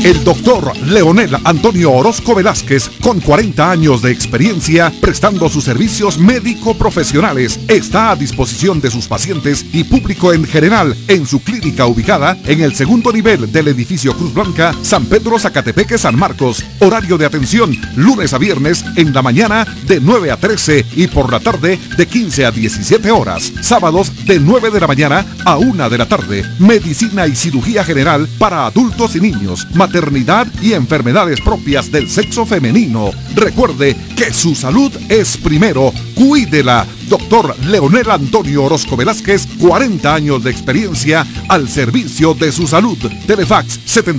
El doctor Leonel Antonio Orozco Velázquez, con 40 años de experiencia prestando sus servicios médico-profesionales, está a disposición de sus pacientes y público en general en su clínica ubicada en el segundo nivel del edificio Cruz Blanca, San Pedro Zacatepeque, San Marcos. Horario de atención, lunes a viernes en la mañana de 9 a 13 y por la tarde de 15 a 17 horas. Sábados de 9 de la mañana a 1 de la tarde. Medicina y cirugía general para adultos y niños, maternidad y enfermedades propias del sexo femenino. Recuerde que su salud es primero. Cuídela. Doctor Leonel Antonio Orozco Velázquez, 40 años de experiencia al servicio de su salud. Telefax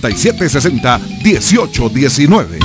7760-1819.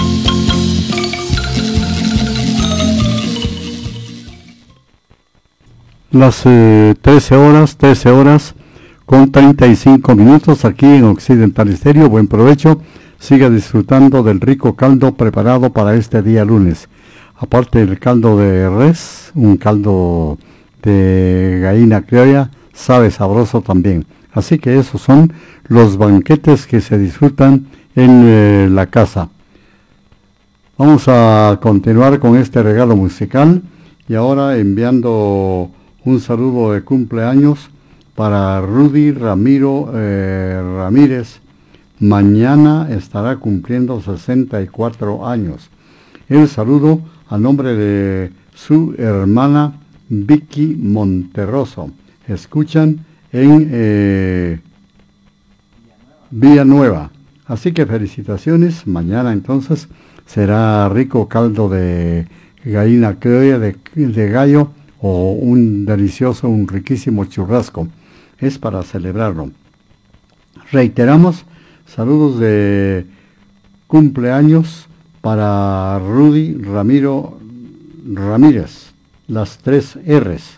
Las 13 horas con 35 minutos aquí en Occidental Estéreo. Buen provecho. Siga disfrutando del rico caldo preparado para este día lunes. Aparte del caldo de res, un caldo de gallina criolla, sabe sabroso también. Así que esos son los banquetes que se disfrutan en la casa. Vamos a continuar con este regalo musical y ahora enviando un saludo de cumpleaños para Rudy Ramiro Ramírez. Mañana estará cumpliendo 64 años. El saludo a nombre de su hermana Vicky Monterroso. Escuchan en Villanueva. Así que felicitaciones. Mañana entonces será rico caldo de gallina criolla, de gallo, o un delicioso, un riquísimo churrasco. Es para celebrarlo. Reiteramos, saludos de cumpleaños para Rudy Ramiro Ramírez, las 3 R's.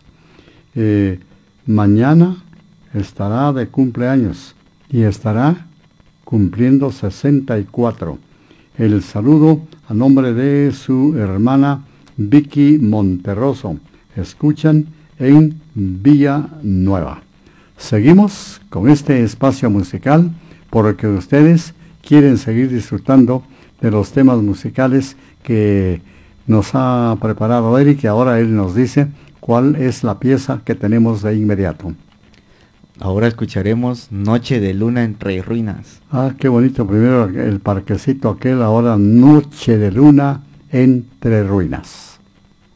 Mañana estará de cumpleaños y estará cumpliendo 64. El saludo a nombre de su hermana Vicky Monterroso. Escuchan en Villanueva. Seguimos con este espacio musical porque ustedes quieren seguir disfrutando de los temas musicales que nos ha preparado él y que ahora él nos dice cuál es la pieza que tenemos de inmediato. Ahora escucharemos Noche de Luna entre Ruinas. Ah, qué bonito. Primero el parquecito aquel, ahora Noche de Luna entre Ruinas.